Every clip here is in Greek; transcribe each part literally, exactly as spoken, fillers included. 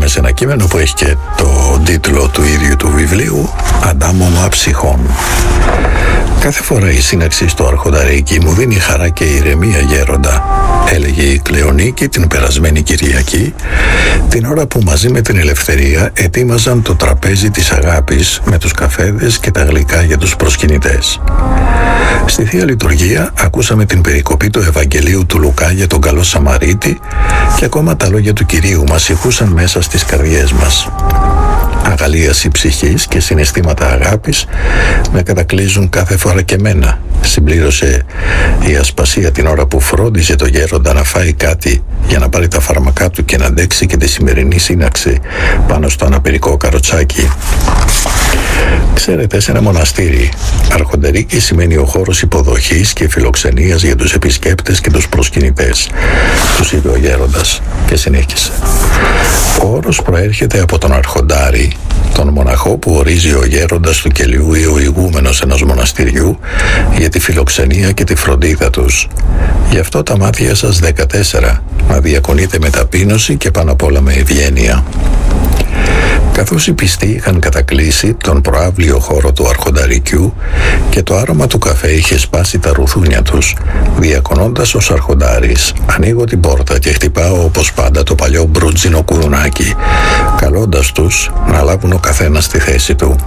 καταλήξαμε σε ένα κείμενο που έχει και το τίτλο του ίδιου του βιβλίου, «Αντάμωμα ψυχών». «Κάθε φορά η σύναξη στο Αρχονταρίκι μου δίνει χαρά και ηρεμία, γέροντα», έλεγε η Κλεονίκη την περασμένη Κυριακή, την ώρα που μαζί με την Ελευθερία ετοίμαζαν το τραπέζι της αγάπης με τους καφέδες και τα γλυκά για τους προσκυνητές. Στη Θεία Λειτουργία ακούσαμε την περικοπή του Ευαγγελίου του Λουκά για τον καλό Σαμαρίτη και ακόμα τα λόγια του Κυρίου μας ηχούσαν μέσα στις καρδιές μας. «Αγαλίαση ψυχής και συναισθήματα αγάπης με κατακλείζουν κάθε φορά και μένα», συμπλήρωσε η Ασπασία την ώρα που φρόντιζε το γέροντα να φάει κάτι για να πάρει τα φάρμακά του και να αντέξει και τη σημερινή σύναξη πάνω στο αναπηρικό καροτσάκι. «Ξέρετε, σε ένα μοναστήρι, Αρχοντερίκη σημαίνει ο χώρος υποδοχής και φιλοξενίας για τους επισκέπτες και τους προσκυνητές», τους είπε ο γέροντας και συνέχισε. «Ο όρος προέρχεται από τον Αρχοντάρη, τον μοναχό που ορίζει ο γέροντας του κελιού ή ο ηγούμενος ενός μοναστηριού για τη φιλοξενία και τη φροντίδα τους. Γι' αυτό τα μάτια σας δεκατέσσερα, να διακονείτε με ταπείνωση και πάνω απ' όλα με ευγένεια». Καθώς οι πιστοί είχαν κατακλείσει τον προαύλιο χώρο του Αρχονταρικιού και το άρωμα του καφέ είχε σπάσει τα ρουθούνια τους, διακονώντας ως Αρχοντάρης, ανοίγω την πόρτα και χτυπάω όπως πάντα το παλιό μπρούτζινο κουρουνάκι, καλώντας τους να λάβουν ο καθένας στη θέση του.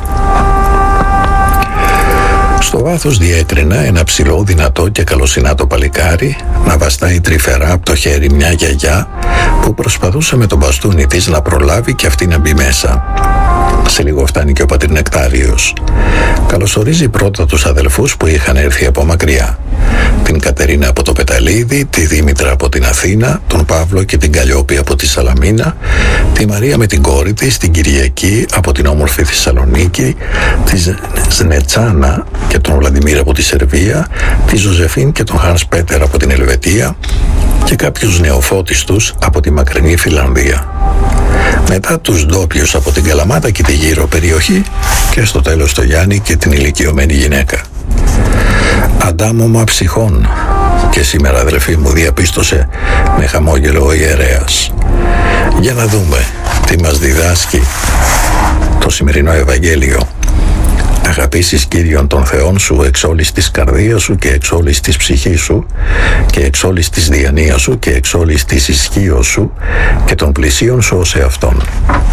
Στο βάθος διέκρινα ένα ψηλό, δυνατό και καλοσυνάτο παλικάρι να βαστάει τρυφερά από το χέρι μια γιαγιά που προσπαθούσε με τον μπαστούνι της να προλάβει και αυτή να μπει μέσα. Σε λίγο φτάνει και ο πατήρ Νεκτάριος. Καλωσορίζει πρώτα τους αδελφούς που είχαν έρθει από μακριά. Την Κατερίνα από το Πεταλίδι, τη Δήμητρα από την Αθήνα, τον Παύλο και την Καλλιόπη από τη Σαλαμίνα, τη Μαρία με την κόρη της, την Κυριακή από την όμορφη Θεσσαλονίκη, τη Σνετσάνα και τον Βλαντιμίρ από τη Σερβία, τη Ζωζεφίν και τον Χάνς Πέτερ από την Ελβετία και κάποιους νεοφώτιστους από τη μακρινή Φιλανδία. Μετά τους ντόπιους από την Καλαμάτα και τη γύρω περιοχή και στο τέλος το Γιάννη και την ηλικιωμένη γυναίκα. «Αντάμωμα ψυχών», και σήμερα, αδελφοί μου, διαπίστωσε με χαμόγελο ο ιερέας. Για να δούμε τι μας διδάσκει το σημερινό Ευαγγέλιο. «Αγαπήσεις Κύριον τον Θεόν σου εξ όλης της καρδίας σου και εξ όλης της ψυχής σου και εξ όλης της διανοίας σου και εξ όλης της ισχύως σου και των πλησίων σου ως εαυτόν».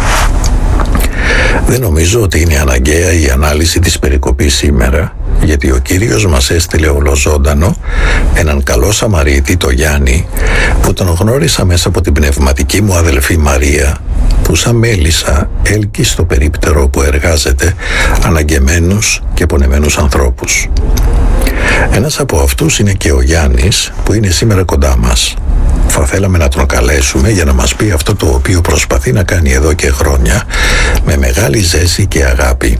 Δεν νομίζω ότι είναι αναγκαία η ανάλυση της περικοπής σήμερα, γιατί ο Κύριος μας έστειλε ολοζώντανο έναν καλό Σαμαρίτη, το Γιάννη, που τον γνώρισα μέσα από την πνευματική μου αδελφή Μαρία, που σαν μέλισσα έλκει στο περίπτερο που εργάζεται αναγκεμένους και πονεμένους ανθρώπους. Ένας από αυτούς είναι και ο Γιάννης, που είναι σήμερα κοντά μας. Θα θέλαμε να τον καλέσουμε για να μας πει αυτό το οποίο προσπαθεί να κάνει εδώ και χρόνια με μεγάλη ζέση και αγάπη.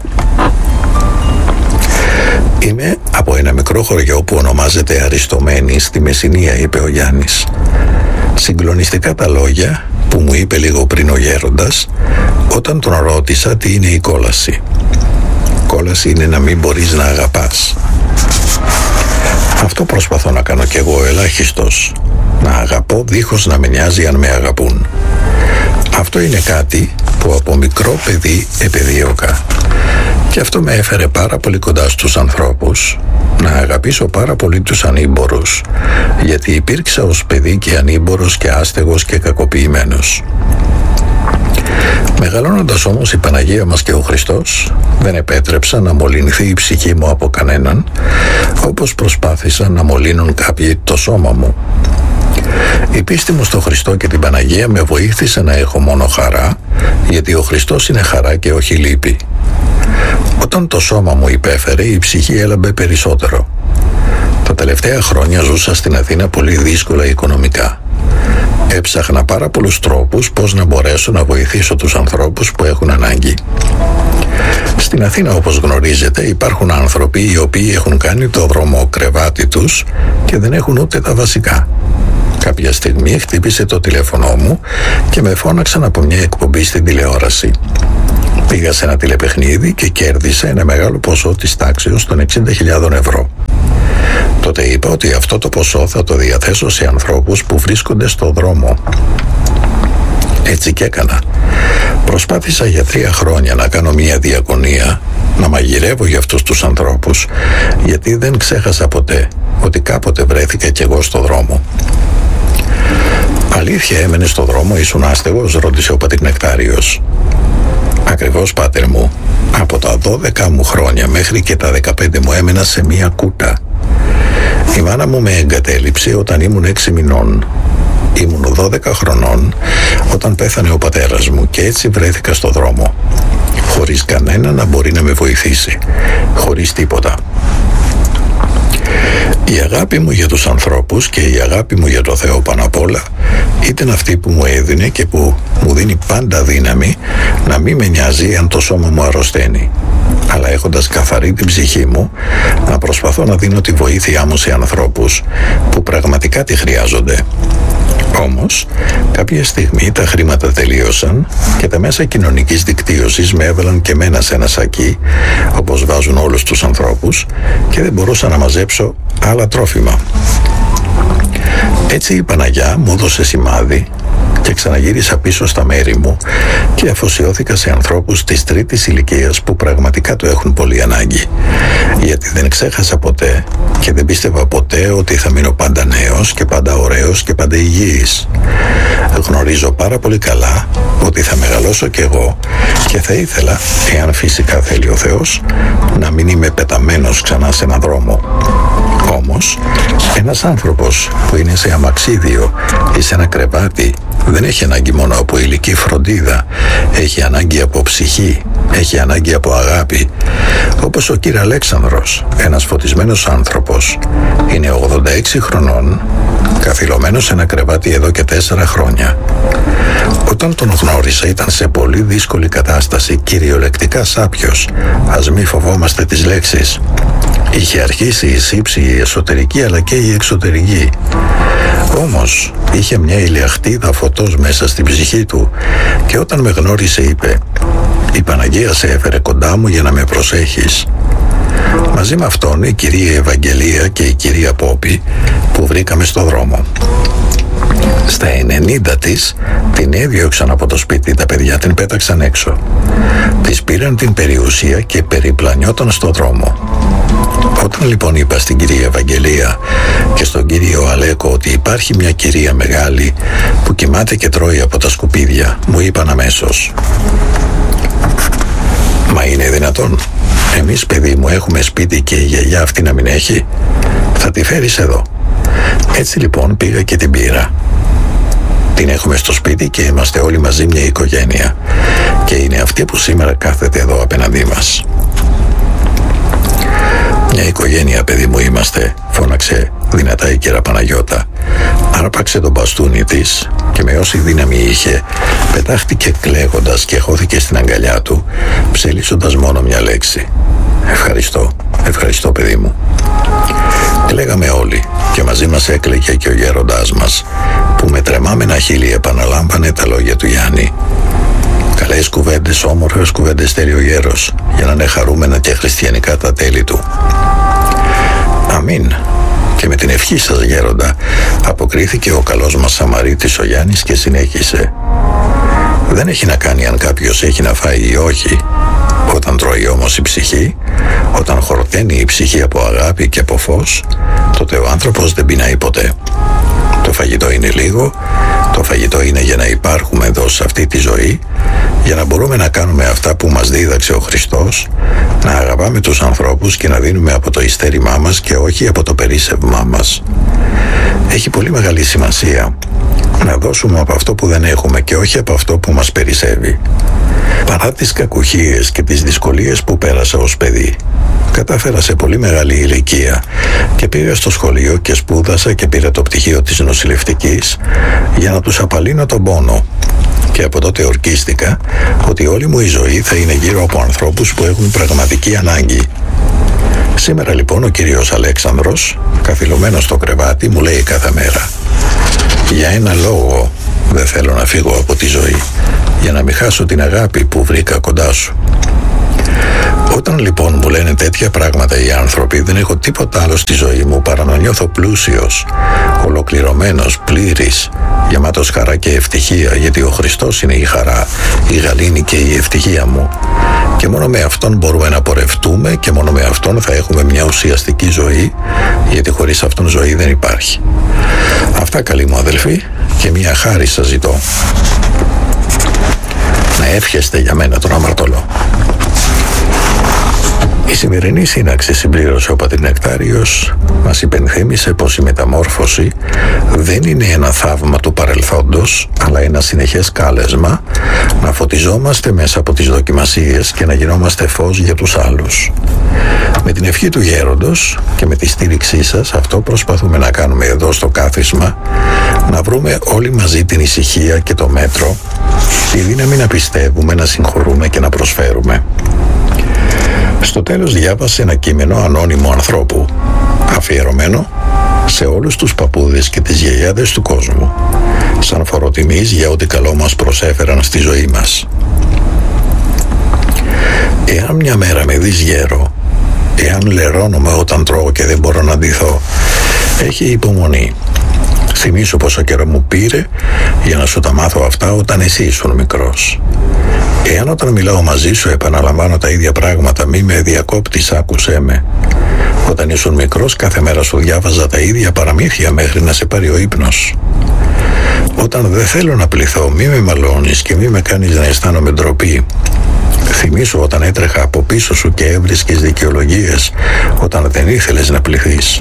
«Είμαι από ένα μικρό χωριό που ονομάζεται Αριστομένη στη Μεσσηνία», είπε ο Γιάννης. Συγκλονιστικά τα λόγια που μου είπε λίγο πριν ο γέροντας όταν τον ρώτησα τι είναι η κόλαση. «Κόλαση είναι να μην μπορείς να αγαπάς». Αυτό προσπαθώ να κάνω κι εγώ ελάχιστος, να αγαπώ δίχως να με νοιάζει αν με αγαπούν. Αυτό είναι κάτι που από μικρό παιδί επεδίωκα και αυτό με έφερε πάρα πολύ κοντά στους ανθρώπους, να αγαπήσω πάρα πολύ τους ανήμπορους, γιατί υπήρξα ως παιδί και ανήμπορος και άστεγος και κακοποιημένος. Μεγαλώνοντας όμως η Παναγία μας και ο Χριστός δεν επέτρεψαν να μολυνθεί η ψυχή μου από κανέναν, όπως προσπάθησαν να μολύνουν κάποιοι το σώμα μου. Η πίστη μου στο Χριστό και την Παναγία με βοήθησε να έχω μόνο χαρά, γιατί ο Χριστός είναι χαρά και όχι λύπη. Όταν το σώμα μου υπέφερε, η ψυχή έλαμπε περισσότερο. Τα τελευταία χρόνια ζούσα στην Αθήνα πολύ δύσκολα οικονομικά. Έψαχνα πάρα πολλούς τρόπους πώς να μπορέσω να βοηθήσω τους ανθρώπους που έχουν ανάγκη. Στην Αθήνα, όπως γνωρίζετε, υπάρχουν άνθρωποι οι οποίοι έχουν κάνει το δρόμο κρεβάτι τους και δεν έχουν ούτε τα βασικά. Κάποια στιγμή χτύπησε το τηλέφωνο μου και με φώναξαν από μια εκπομπή στην τηλεόραση. Πήγα σε ένα τηλεπαιχνίδι και κέρδισα ένα μεγάλο ποσό της τάξεως των εξήντα χιλιάδων ευρώ. Τότε είπα ότι αυτό το ποσό θα το διαθέσω σε ανθρώπους που βρίσκονται στο δρόμο. Έτσι και έκανα. Προσπάθησα για τρία χρόνια να κάνω μια διακονία, να μαγειρεύω για αυτούς τους ανθρώπους, γιατί δεν ξέχασα ποτέ ότι κάποτε βρέθηκα κι εγώ στο δρόμο. «Αλήθεια έμενες στο δρόμο, ήσουν άστεγος?» ρώτησε ο πατρινεκτάριος. «Ακριβώς, πάτερ μου. Από τα δώδεκα μου χρόνια μέχρι και τα δεκαπέντε μου έμενα σε μια κούτα. Η μάνα μου με εγκατέλειψε όταν ήμουν έξι μηνών. Ήμουν δώδεκα χρονών όταν πέθανε ο πατέρας μου και έτσι βρέθηκα στο δρόμο, χωρίς κανένα να μπορεί να με βοηθήσει, χωρίς τίποτα. Η αγάπη μου για τους ανθρώπους και η αγάπη μου για το Θεό πάνω απ' όλα ήταν αυτή που μου έδινε και που μου δίνει πάντα δύναμη να μην με νοιάζει αν το σώμα μου αρρωσταίνει, αλλά έχοντας καθαρή την ψυχή μου να προσπαθώ να δίνω τη βοήθειά μου σε ανθρώπους που πραγματικά τη χρειάζονται. Όμως, κάποια στιγμή τα χρήματα τελείωσαν και τα μέσα κοινωνικής δικτύωσης με έβαλαν και μένα σε ένα σακί, όπως βάζουν όλους τους ανθρώπους, και δεν μπορούσα να μαζέψω άλλα τρόφιμα. Έτσι η Παναγιά μου έδωσε σημάδι και ξαναγύρισα πίσω στα μέρη μου και αφοσιώθηκα σε ανθρώπους της τρίτης ηλικίας που πραγματικά το έχουν πολύ ανάγκη, γιατί δεν ξέχασα ποτέ και δεν πίστευα ποτέ ότι θα μείνω πάντα νέος και πάντα ωραίος και πάντα υγιής. Γνωρίζω πάρα πολύ καλά ότι θα μεγαλώσω κι εγώ και θα ήθελα, εάν φυσικά θέλει ο Θεός, να μην είμαι πεταμένος ξανά σε έναν δρόμο. Όμως, ένας άνθρωπος που είναι σε αμαξίδιο ή σε ένα κρεβάτι δεν έχει ανάγκη μόνο από υλική φροντίδα, έχει ανάγκη από ψυχή, έχει ανάγκη από αγάπη. Όπως ο κύριος Αλέξανδρος, ένας φωτισμένος άνθρωπος, είναι ογδόντα έξι χρονών, καθυλωμένος σε ένα κρεβάτι εδώ και τέσσερα χρόνια. Όταν τον γνώρισα ήταν σε πολύ δύσκολη κατάσταση, κυριολεκτικά σάπιος, ας μη φοβόμαστε τις λέξεις. Είχε αρχίσει η σύψη η εσωτερική αλλά και η εξωτερική. Όμως είχε μια ηλιαχτίδα φωτός μέσα στην ψυχή του και όταν με γνώρισε είπε «Η Παναγία σε έφερε κοντά μου για να με προσέχεις». Μαζί με αυτόν η κυρία Ευαγγελία και η κυρία Πόπη που βρήκαμε στο δρόμο. Στα ενενήντα της την έδιωξαν από το σπίτι, τα παιδιά την πέταξαν έξω. Της πήραν την περιουσία και περιπλανιόταν στο δρόμο. Όταν λοιπόν είπα στην κυρία Ευαγγελία και στον κύριο Αλέκο ότι υπάρχει μια κυρία μεγάλη που κοιμάται και τρώει από τα σκουπίδια, μου είπαν αμέσως «Μα είναι δυνατόν? Εμείς, παιδί μου, έχουμε σπίτι και η γιαγιά αυτή να μην έχει? Θα τη φέρεις εδώ». Έτσι λοιπόν πήγα και την πήρα. Την έχουμε στο σπίτι και είμαστε όλοι μαζί μια οικογένεια και είναι αυτή που σήμερα κάθεται εδώ απέναντί μας. «Μια οικογένεια, παιδί μου, είμαστε», φώναξε δυνατά η κυρία Παναγιώτα. Άρπαξε τον μπαστούνι της και με όση δύναμη είχε πετάχτηκε κλαίγοντας και χώθηκε στην αγκαλιά του, ψελίσσοντας μόνο μια λέξη: «Ευχαριστώ, ευχαριστώ, παιδί μου». Κλαίγαμε όλοι και μαζί μας έκλαιγε και ο γέροντάς μας που με τρεμάμενα χείλη επαναλάμβανε τα λόγια του Γιάννη. Καλές κουβέντες, όμορφες κουβέντες, θέλει ο γέρος για να είναι χαρούμενα και χριστιανικά τα τέλη του. «Αμήν. Και με την ευχή σας, γέροντα», αποκρίθηκε ο καλός μας Σαμαρίτης ο Γιάννης και συνέχισε: «Δεν έχει να κάνει αν κάποιος έχει να φάει ή όχι. Όταν τρώει όμως η ψυχή, όταν χορταίνει η ψυχή από αγάπη και από φως, τότε ο άνθρωπος δεν πεινάει ποτέ. Το φαγητό είναι λίγο, το φαγητό είναι για να υπάρχουμε εδώ σε αυτή τη ζωή, για να μπορούμε να κάνουμε αυτά που μας δίδαξε ο Χριστός, να αγαπάμε τους ανθρώπους και να δίνουμε από το ειστέρημά μας και όχι από το περίσσευμά μας. Έχει πολύ μεγάλη σημασία να δώσουμε από αυτό που δεν έχουμε και όχι από αυτό που μας περισσεύει. Παρά τις κακουχίες και τις δυσκολίες που πέρασα ως παιδί, κατάφερα σε πολύ μεγάλη ηλικία και πήγα στο σχολείο και σπούδασα και πήρα το πτυχίο της νοσηλευτικής για να τους απαλύνω τον πόνο. Και από τότε ορκίστηκα ότι όλη μου η ζωή θα είναι γύρω από ανθρώπους που έχουν πραγματική ανάγκη. Σήμερα λοιπόν ο κύριος Αλέξανδρος, καθυλωμένος στο κρεβάτι, μου λέει κάθε μέρα: «Για ένα λόγο δεν θέλω να φύγω από τη ζωή, για να μην χάσω την αγάπη που βρήκα κοντά σου». Όταν λοιπόν μου λένε τέτοια πράγματα οι άνθρωποι, δεν έχω τίποτα άλλο στη ζωή μου παρά να νιώθω πλούσιος, ολοκληρωμένος, πλήρης, γεμάτος χαρά και ευτυχία, γιατί ο Χριστός είναι η χαρά, η γαλήνη και η ευτυχία μου. Και μόνο με Αυτόν μπορούμε να πορευτούμε και μόνο με Αυτόν θα έχουμε μια ουσιαστική ζωή, γιατί χωρίς Αυτόν ζωή δεν υπάρχει. Αυτά, καλοί μου αδελφοί, και μια χάρη σας ζητώ. Να εύχεστε για μένα τον αμαρτωλό. Η σημερινή σύναξη, συμπλήρωσε ο πατήρ Νεκτάριος, μας υπενθύμησε πως η μεταμόρφωση δεν είναι ένα θαύμα του παρελθόντος, αλλά ένα συνεχές κάλεσμα να φωτιζόμαστε μέσα από τις δοκιμασίες και να γινόμαστε φως για τους άλλους. Με την ευχή του γέροντος και με τη στήριξή σας, αυτό προσπαθούμε να κάνουμε εδώ στο κάθισμα, να βρούμε όλοι μαζί την ησυχία και το μέτρο, τη δύναμη να πιστεύουμε, να συγχωρούμε και να προσφέρουμε. Στο τέλος διάβασε ένα κείμενο ανώνυμου ανθρώπου, αφιερωμένο σε όλους τους παππούδες και τις γιαγιάδες του κόσμου, σαν φοροτιμής για ό,τι καλό μας προσέφεραν στη ζωή μας. Εάν μια μέρα με δεις γέρο, εάν λερώνομαι όταν τρώω και δεν μπορώ να ντυθώ, έχει υπομονή. Θυμήσου πόσο καιρό μου πήρε για να σου τα μάθω αυτά όταν εσύ ήσουν μικρός. Εάν όταν μιλάω μαζί σου επαναλαμβάνω τα ίδια πράγματα, μη με διακόπτεις, άκουσέ με. Όταν ήσουν μικρός κάθε μέρα σου διάβαζα τα ίδια παραμύθια μέχρι να σε πάρει ο ύπνος. Όταν δεν θέλω να πληθώ, μη με μαλώνεις και μη με κάνεις να αισθάνομαι ντροπή. Θυμήσου όταν έτρεχα από πίσω σου και έβρισκες δικαιολογίες όταν δεν ήθελες να πληθείς.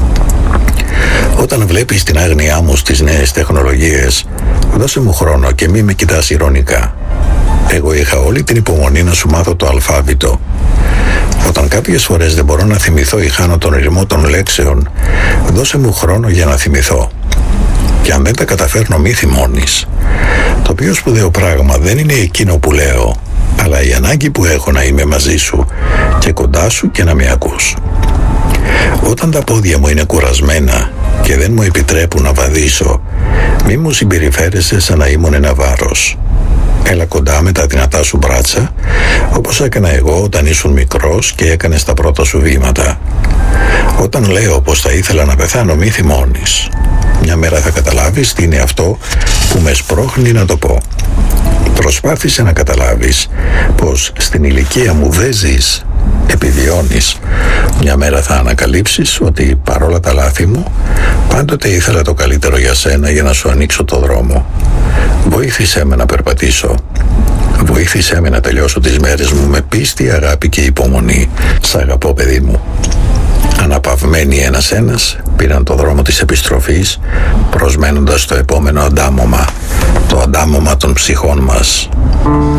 Όταν βλέπεις την άγνοιά μου στις νέες τεχνολογίες, δώσε μου χρόνο και μη με κοιτάς ειρωνικά. Εγώ είχα όλη την υπομονή να σου μάθω το αλφάβητο. Όταν κάποιες φορές δεν μπορώ να θυμηθώ ή χάνω τον ρυθμό των λέξεων, δώσε μου χρόνο για να θυμηθώ. Και αν δεν τα καταφέρνω, μη θυμώνεις. Το πιο σπουδαίο πράγμα δεν είναι εκείνο που λέω, αλλά η ανάγκη που έχω να είμαι μαζί σου και κοντά σου και να με ακούς. Όταν τα πόδια μου είναι κουρασμένα και δεν μου επιτρέπουν να βαδίσω, μη μου συμπεριφέρεσαι σαν να ήμουν ένα βάρος. Έλα κοντά με τα δυνατά σου μπράτσα, όπως έκανα εγώ όταν ήσουν μικρός και έκανες τα πρώτα σου βήματα. Όταν λέω πως θα ήθελα να πεθάνω, μη θυμώνεις. Μια μέρα θα καταλάβεις τι είναι αυτό που με σπρώχνει να το πω. Προσπάθησε να καταλάβεις πως στην ηλικία μου δεν ζεις, επιβιώνεις. Μια μέρα θα ανακαλύψεις ότι παρόλα τα λάθη μου, πάντοτε ήθελα το καλύτερο για σένα, για να σου ανοίξω το δρόμο. Βοήθησέ με να περπατήσω. Βοήθησέ με να τελειώσω τις μέρες μου με πίστη, αγάπη και υπομονή. Σ' αγαπώ, παιδί μου. Αναπαυμένοι ένας-ένας πήραν το δρόμο της επιστροφής, προσμένοντας το επόμενο αντάμωμα, το αντάμωμα των ψυχών μας.